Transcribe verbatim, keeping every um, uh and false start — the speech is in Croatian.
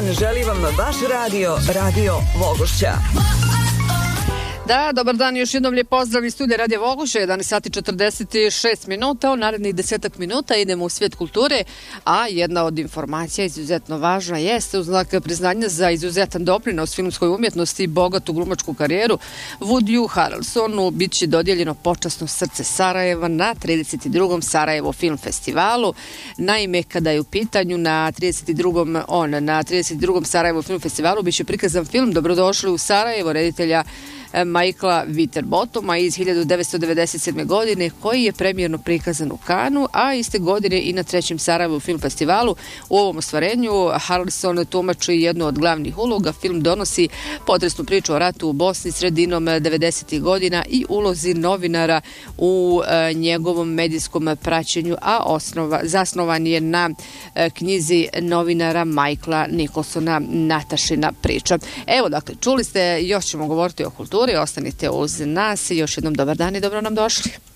želi vam vaš radio, Radio Vogošća. Da, dobar dan, još jednom lijep pozdrav iz studija Radio Vogošća, jedanaest sati četrdeset šest minuta, u narednih desetak minuta idemo u svijet kulture, a jedna od informacija izuzetno važna jeste u znak priznanja za izuzetan doprinos filmskoj umjetnosti i bogatu glumačku karijeru Woodyu Harrelsonu bit će dodijeljeno počasno srce Sarajeva na trideset drugom Sarajevo film festivalu. Naime, kada je u pitanju na trideset drugom on na trideset drugom Sarajevo film festivalu bit će prikazan film Dobrodošli u Sarajevo reditelja Michaela Winterbothama iz hiljadu devetsto devedeset sedme. godine, koji je premijerno prikazan u Kanu, a iste godine i na trećem Sarajevo film festivalu. U ovom ostvarenju Harrelson tumači jednu od glavnih uloga. Film donosi potresnu priču o ratu u Bosni sredinom devedesetih godina i ulozi novinara u e, njegovom medijskom praćenju, a osnova, zasnovan je na e, knjizi novinara Michaela Nicholsona Natašina priča. Evo, dakle, čuli ste, još ćemo govoriti o kulturi. Ostanite uz nas i još jednom dobar dan i dobro nam došli.